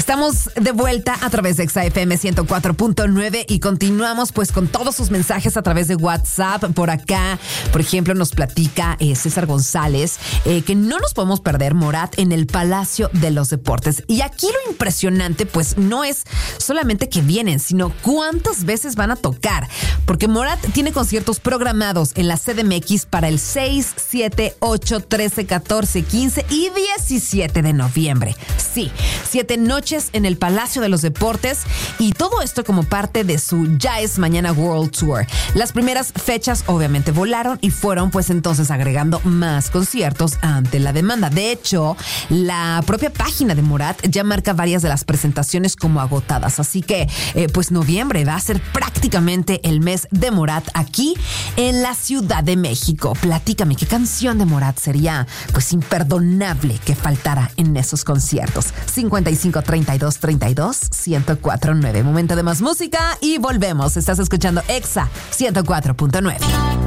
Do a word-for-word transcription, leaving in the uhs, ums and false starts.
Estamos de vuelta a través de Exa F M ciento cuatro punto nueve y continuamos pues con todos sus mensajes a través de WhatsApp. Por acá, por ejemplo, nos platica eh, César González eh, que no nos podemos perder Morat en el Palacio de los Deportes. Y aquí lo impresionante pues no es solamente que vienen, sino cuántas veces van a tocar. Porque Morat tiene conciertos programados en la C D M X para el seis, siete, ocho, trece, catorce, quince y diecisiete de noviembre. Sí, siete noches en el Palacio de los Deportes y todo esto como parte de su Ya es Mañana World Tour. Las primeras fechas obviamente volaron y fueron pues entonces agregando más conciertos ante la demanda. De hecho, la propia página de Morat ya marca varias de las presentaciones como agotadas. Así que eh, pues noviembre va a ser prácticamente el mes de Morat aquí en la Ciudad de México. Platícame, ¿qué canción de Morat sería pues imperdonable que faltara en esos conciertos? cincuenta y cinco, treinta y dos, treinta y dos, ciento cuatro punto nueve. Momento de más música y volvemos. Estás escuchando Exa ciento cuatro punto nueve.